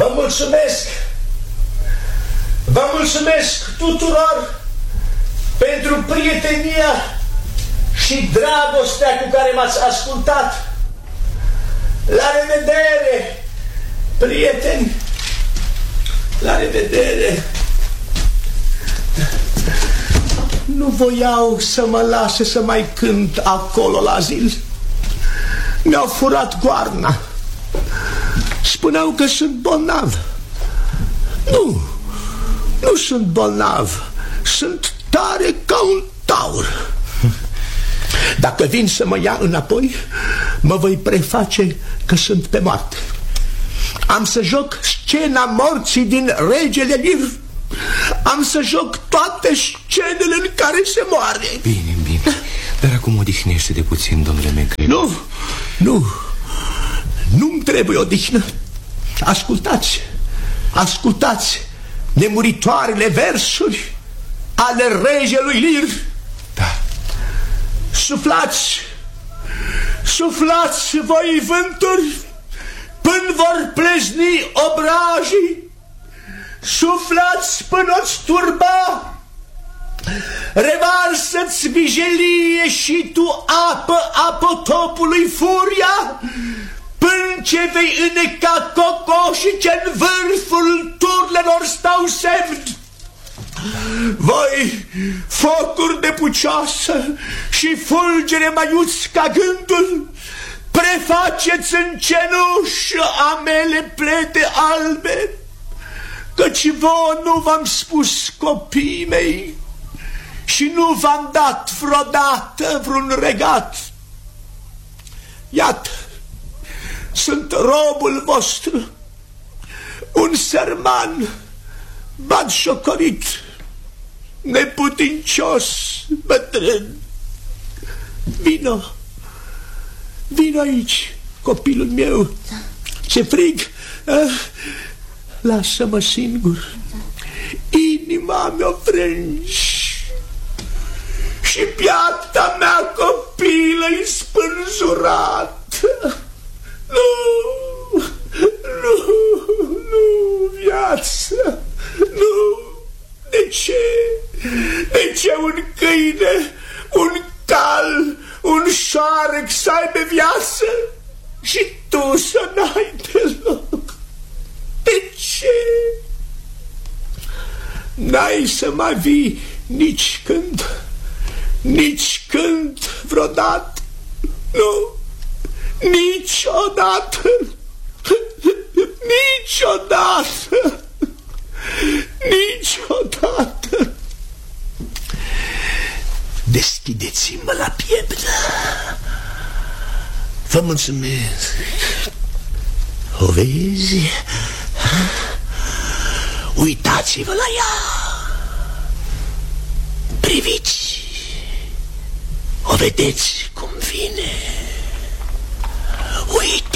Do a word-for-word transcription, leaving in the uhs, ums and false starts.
Vă mulțumesc! Vă mulțumesc tuturor pentru prietenia și dragostea cu care m-ați ascultat. La revedere, prieteni! La revedere! Nu voiau să mă lase să mai cânt acolo la azil. Mi-au furat goarna. Spuneau că sunt bolnav. Nu, nu sunt bolnav. Sunt tare ca un taur. Dacă vin să mă ia înapoi, mă voi preface că sunt pe moarte. Am să joc scena morții din Regele Lir. Am să joc toate scenele în care se moare. Bine, bine. Dar acum odihnește-te puțin, domnule Mencăi. Nu, nu. Nu-mi trebuie odihnă. Ascultați, ascultați nemuritoarele versuri ale Regelui Lir. Da. Suflați, suflați voi vânturi până vor plezni obrajii. Suflați până o-ți turba. Revarsă-ți vijelie și tu apă a potopului furia, până ce vei îneca cocoșii ce-n vârful turnelor stau semn. Voi, focuri de pucioasă și fulgere maiuți ca gândul, prefaceți în cenușă amele plete albe, căci vouă nu v-am spus, copiii mei, și nu v-am dat vreodată vreun regat. Iată, sunt robul vostru, un sărman batjocorit, neputincios bătrân. Vino, vino aici, copilul meu. Da. Ce frig! Ah, lasă-mă singur. Inima mi-o frângi și piata mea copilă-i spânzurat. Nu, nu, nu, viață, nu. De ce? De ce un câine, un cal, un șoarec să aibă viață și tu să n-ai deloc? De ce? N-ai să mai vii nici când, nici când vreodată. Nu, niciodată, niciodată, niciodată. Deschideți-mă la piept. Vă mulțumesc. O vezi? Uitați-vă la ea. Priviți. O vedeți cum vine. Uitați.